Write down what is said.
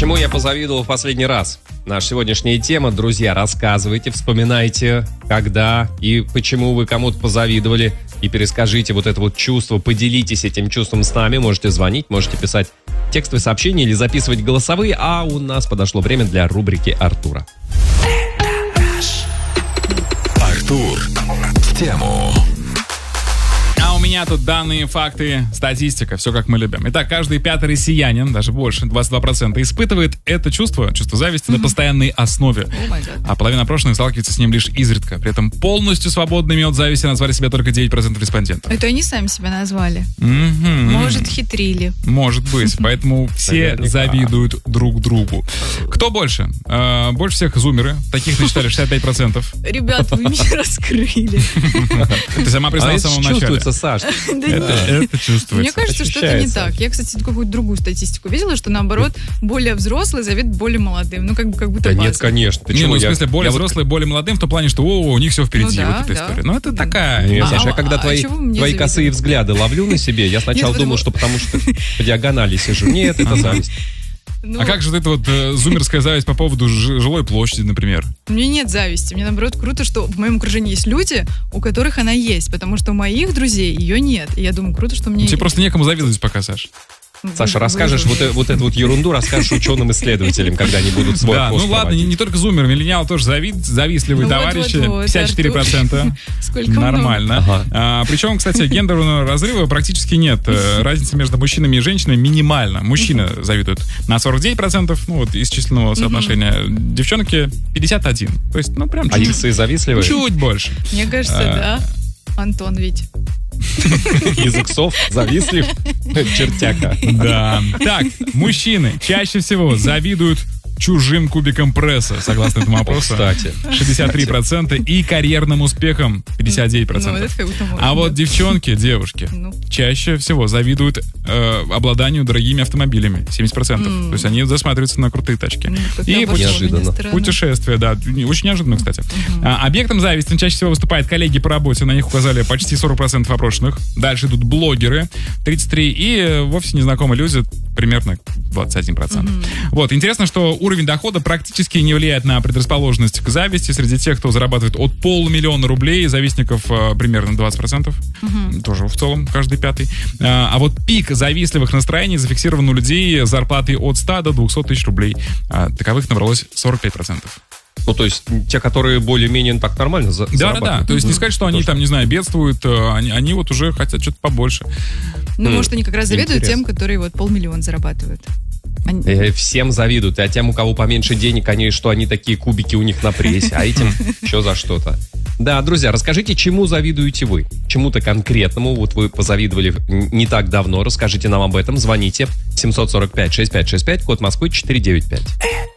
Чему я позавидовал в последний раз? Наша сегодняшняя тема. Друзья, рассказывайте, вспоминайте, когда и почему вы кому-то позавидовали. И перескажите вот это вот чувство, поделитесь этим чувством с нами. Можете звонить, можете писать текстовые сообщения или записывать голосовые. А у нас подошло время для рубрики Артура. Артур в тему. А у меня тут данные, факты, статистика, все как мы любим. Итак, каждый пятый россиянин, даже больше, 22%, испытывает это чувство зависти на постоянной основе. А половина опрошенных сталкивается с ним лишь изредка. При этом полностью свободными от зависти назвали себя только 9% респондентов. Это они сами себя назвали. Может, хитрили. Может быть. Поэтому все завидуют друг другу. Кто больше? Больше всех зумеры. Таких насчитали 65%. Ребята, вы меня раскрыли. Ты сама признала в самом начале. Чувствуется, Саш. Это чувствуется. Мне кажется, что это не так. Я, кстати, какую-то другую статистику видела, что, наоборот, более взрослые завидуют более молодым. Ну, как будто Да база. нет, конечно. Не, ну, в смысле, более взрослые, более молодым, в том плане, что у них все впереди, Ну да, вот эта да. история. Ну, это такая. Нет, Саша, я когда чего вы мне твои косые завидуете? взгляды ловлю на себе, я сначала думал, что потому что по диагонали сижу. Нет, это зависть. Ну, А как же это вот зумерская зависть по поводу жилой площади, например? У меня нет зависти. Мне, наоборот, круто, что в моем окружении есть люди, у которых она есть, потому что у моих друзей ее нет. И я думаю, круто, что мне... Тебе просто некому завидовать пока, Саш. Саша, расскажешь вот эту вот ерунду, расскажешь ученым-исследователям, когда они будут свой Да, опрос ну ладно, проводить. не только зумер, миллениал тоже завистливые Ну товарищи, вот, 54%. Сколько Нормально. Ага. Причем, кстати, гендерного разрыва практически нет. Разница между мужчинами и женщинами минимальна. Мужчины завидуют на 49%, ну вот из численного соотношения. Девчонки 51%. То есть, ну прям А иксы завистливые? чуть больше. Мне кажется, да. Антон ведь. Из иксов завистлив? Чертяка. Да. Так, мужчины чаще всего завидуют чужим кубикам пресса, согласно этому опросу. Кстати. 63% и карьерным успехам 59%. Ну, это как будто можно. А вот девчонки, девушки, Ну. чаще всего завидуют обладанию дорогими автомобилями, 70%. То есть они засматриваются на крутые тачки. Ну, как-то И обошло неожиданно. меня странно. путешествия, да, очень неожиданно, кстати. Объектом зависти чаще всего выступают коллеги по работе, на них указали почти 40% опрошенных. Дальше идут блогеры, 33%, и вовсе незнакомые люди, примерно 21%. Вот, интересно, что уровень дохода практически не влияет на предрасположенность к зависти. Среди тех, кто зарабатывает от 500 000 рублей, завистников примерно 20%. Тоже в целом каждый пятый. А вот пик завистливых настроений зафиксирован у людей с зарплатой от 100 до 200 тысяч рублей. Таковых набралось 45%. Ну, то есть, те, которые более-менее так нормально зарабатывают. Да. То есть не сказать, что они там, не знаю, бедствуют, они вот уже хотят что-то побольше. Ну, может, они как раз завидуют Интересно. тем, которые вот 500 000 зарабатывают. Всем завидуют. А тем, у кого поменьше денег, они что, они такие кубики у них на прессе, а этим что за что-то. Да, друзья, расскажите, чему завидуете вы? Чему-то конкретному. Вот вы позавидовали не так давно. Расскажите нам об этом. Звоните 745-6565, код Москвы 495.